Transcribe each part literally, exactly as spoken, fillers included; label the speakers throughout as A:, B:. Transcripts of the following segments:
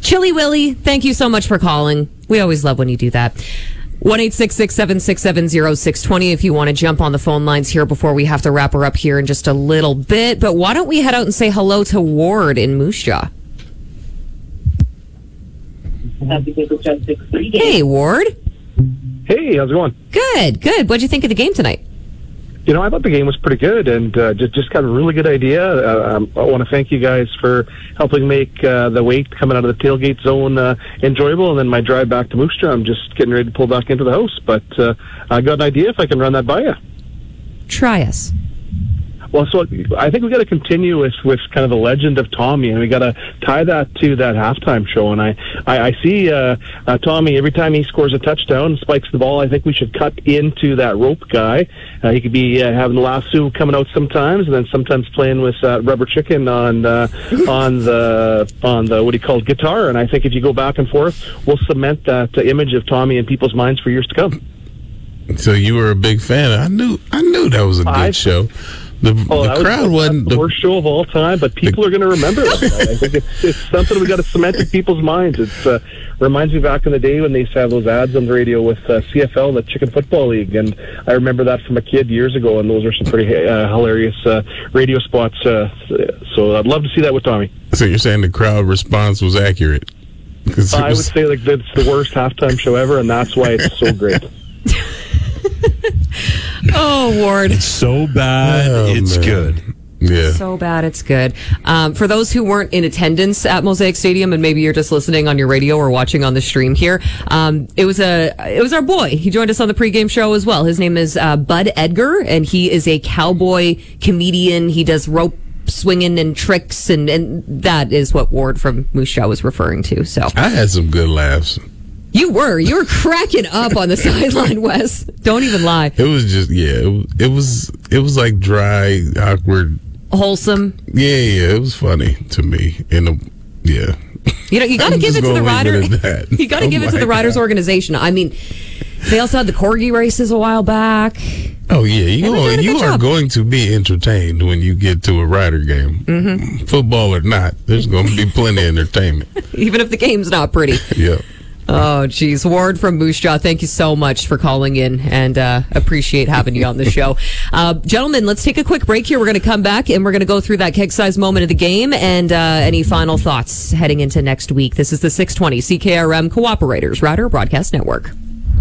A: Chili Willy, thank you so much for calling. We always love when you do that. one eight six six, seven six seven, zero six two zero if you want to jump on the phone lines here before we have to wrap her up here in just a little bit. But why don't we head out and say hello to Ward in Moose Jaw? Hey, Ward.
B: Hey, how's it going?
A: Good, good. What'd you think of the game tonight?
B: You know, I thought the game was pretty good, and uh, just just got a really good idea. Uh, um, I want to thank you guys for helping make uh, the wait coming out of the tailgate zone uh, enjoyable, and then my drive back to Moose Jaw. I'm just getting ready to pull back into the house, but uh, I got an idea if I can run that by you.
A: Try us.
B: Well, so I think we got to continue with, with kind of the legend of Tommy, and we got to tie that to that halftime show. And I, I, I see uh, uh, Tommy every time he scores a touchdown, spikes the ball. I think we should cut into that rope guy. Uh, he could be uh, having the lasso coming out sometimes, and then sometimes playing with uh, rubber chicken on uh, on the on the what he called guitar. And I think if you go back and forth, we'll cement that uh, image of Tommy in people's minds for years to come.
C: So you were a big fan. I knew I knew that was a good
B: I,
C: show. The,
B: oh,
C: the crowd
B: was,
C: wasn't
B: the
C: the
B: worst show of all time, but people the, are going to remember it. I think it's, it's something we got to cement in people's minds. It uh, reminds me back in the day when they used to have those ads on the radio with uh, C F L, the Chicken Football League, and I remember that from a kid years ago, and those are some pretty uh, hilarious uh, radio spots. Uh, so I'd love to see that with Tommy.
C: So you're saying the crowd response was accurate? Was,
B: I would say like that's the worst halftime show ever, and that's why it's so great.
A: Oh, Ward.
D: It's so bad,
C: oh,
D: it's
C: man.
D: good.
C: Yeah.
A: So bad, it's good. Um, for those who weren't in attendance at Mosaic Stadium, and maybe you're just listening on your radio or watching on the stream here, um, it was a it was our boy. He joined us on the pregame show as well. His name is uh, Bud Edgar, and he is a cowboy comedian. He does rope swinging and tricks, and, and that is what Ward from Moose Jaw was referring to. So
C: I had some good laughs.
A: You were. You were cracking up on the sideline, Wes. Don't even lie.
C: It was just, yeah, it, it was it was like dry, awkward.
A: Wholesome.
C: Yeah, yeah, it was funny to me. In the, yeah.
A: You know, you got to give it to the rider. You got to
C: oh
A: give it to the riders
C: God.
A: organization. I mean, they also had the corgi races a while back.
C: Oh yeah, you
A: They
C: are,
A: did a
C: you
A: good
C: are
A: job.
C: going to be entertained when you get to a Rider game, mm-hmm. football or not. There's going to be plenty of entertainment,
A: Even if the game's not pretty.
C: yeah.
A: Oh, geez. Ward from Moose Jaw, thank you so much for calling in, and uh, appreciate having you on the show. Uh, gentlemen, let's take a quick break here. We're going to come back, and we're going to go through that keg-sized moment of the game and uh, any final thoughts heading into next week. This is the six twenty C K R M Cooperators Rider Broadcast Network.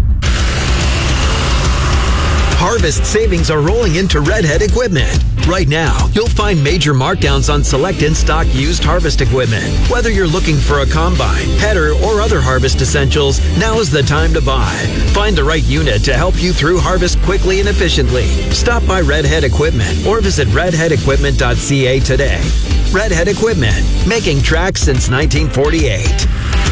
E: Harvest savings are rolling into Redhead Equipment. Right now, you'll find major markdowns on select in-stock used harvest equipment. Whether you're looking for a combine, header, or other harvest essentials, now is the time to buy. Find the right unit to help you through harvest quickly and efficiently. Stop by Redhead Equipment or visit redhead equipment dot c a today. Redhead Equipment, making tracks since nineteen forty-eight.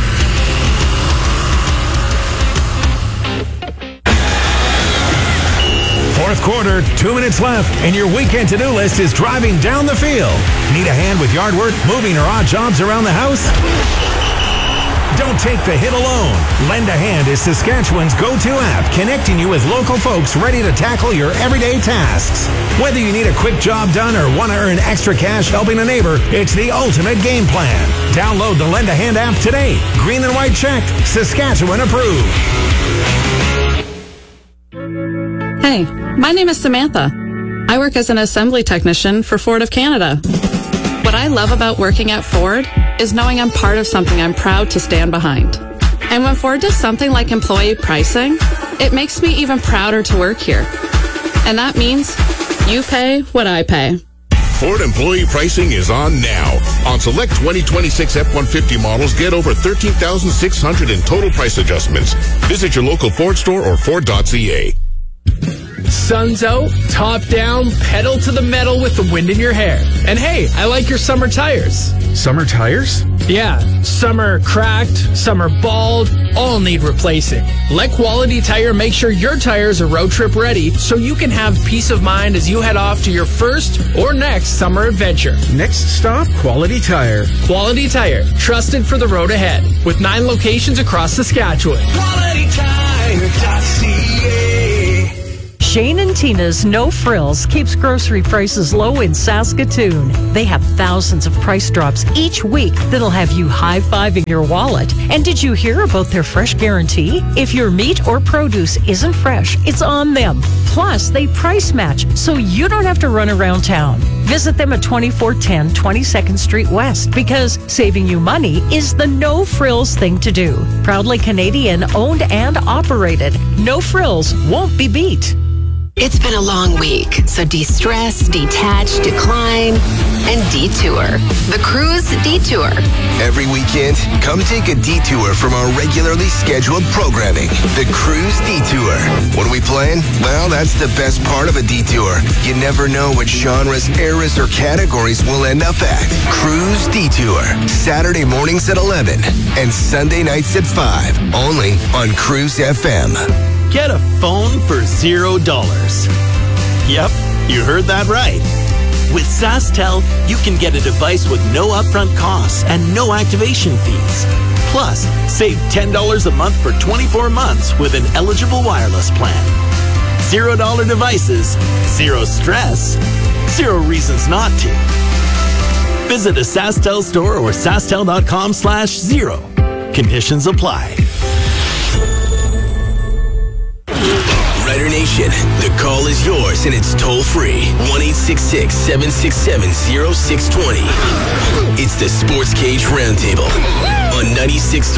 F: Fourth quarter, two minutes left, and your weekend to-do list is driving down the field. Need a hand with yard work, moving, or odd jobs around the house? Don't take the hit alone. Lend a Hand is Saskatchewan's go-to app, connecting you with local folks ready to tackle your everyday tasks. Whether you need a quick job done or want to earn extra cash helping a neighbor, it's the ultimate game plan. Download the Lend a Hand app today. Green and white checked, Saskatchewan approved.
G: Hey, my name is Samantha. I work as an assembly technician for Ford of Canada. What I love about working at Ford is knowing I'm part of something I'm proud to stand behind. And when Ford does something like employee pricing, it makes me even prouder to work here. And that means you pay what I pay.
H: Ford employee pricing is on now. On select twenty twenty-six F one fifty models, get over thirteen thousand six hundred in total price adjustments. Visit your local Ford store or Ford dot c a.
I: Sun's out, top down, pedal to the metal with the wind in your hair. And hey, I like your summer tires.
D: Summer tires?
I: Yeah, some are cracked, some are bald, all need replacing. Let Quality Tire make sure your tires are road trip ready so you can have peace of mind as you head off to your first or next summer adventure.
D: Next stop, Quality Tire.
I: Quality Tire, trusted for the road ahead, with nine locations across Saskatchewan.
J: Quality Tire dot c a. Jane and Tina's No Frills keeps grocery prices low in Saskatoon. They have thousands of price drops each week that'll have you high-fiving your wallet. And did you hear about their fresh guarantee? If your meat or produce isn't fresh, it's on them. Plus, they price match, so you don't have to run around town. Visit them at twenty-four ten twenty-second Street West, because saving you money is the No Frills thing to do. Proudly Canadian, owned and operated. No Frills won't be beat.
K: It's been a long week, so de-stress, detach, decline, and detour. The Cruise Detour.
L: Every weekend, come take a detour from our regularly scheduled programming. The Cruise Detour. What are we playing? Well, that's the best part of a detour. You never know what genres, eras, or categories we'll end up at. Cruise Detour. Saturday mornings at eleven and Sunday nights at five. Only on Cruise F M.
M: Get a phone for zero dollars. Yep, you heard that right. With SaskTel, you can get a device with no upfront costs and no activation fees. Plus, save ten dollars a month for twenty-four months with an eligible wireless plan. Zero dollar devices, zero stress, zero reasons not to. Visit a SaskTel store or SaskTel.com slash zero. Conditions apply.
L: Rider Nation, the call is yours and it's toll free. one eight six six, seven six seven, zero six two zero. It's the Sports Cage Roundtable on ninety-six.